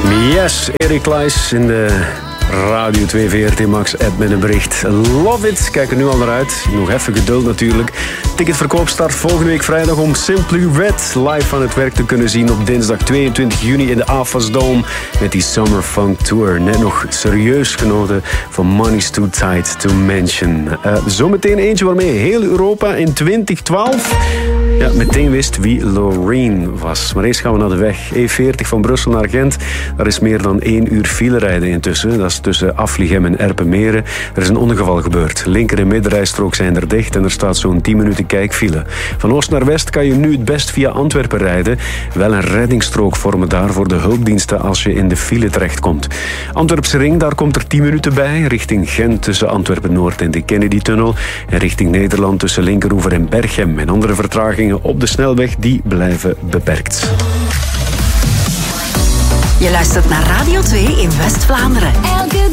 Yes, Erik Klaes in de Radio 2 VRT Max app met een bericht. Love it. Kijk er nu al naar uit. Nog even geduld natuurlijk. Ticketverkoop start volgende week vrijdag om Simply Red live aan het werk te kunnen zien op dinsdag 22 juni in de AFAS Dome met die Summer Funk Tour. Net nog serieus genoten van Money's Too Tight to Mention. Zometeen eentje waarmee heel Europa in 2012 meteen wist wie Loreen was. Maar eerst gaan we naar de weg. E40 van Brussel naar Gent. Daar is meer dan 1 uur file rijden intussen. Dat is tussen Afligem en Erpenmeren. Er is een ongeval gebeurd. Linker- en middenrijstrook zijn er dicht en er staat zo'n 10 minuten kijkfile. Van oost naar west kan je nu het best via Antwerpen rijden. Wel een reddingsstrook vormen daar voor de hulpdiensten als je in de file terechtkomt. Antwerpse ring, daar komt er 10 minuten bij. Richting Gent tussen Antwerpen-Noord en de Kennedy-tunnel. En richting Nederland tussen Linkeroever en Berchem. En andere vertragingen op de snelweg, die blijven beperkt. Je luistert naar Radio 2 in West-Vlaanderen. Elke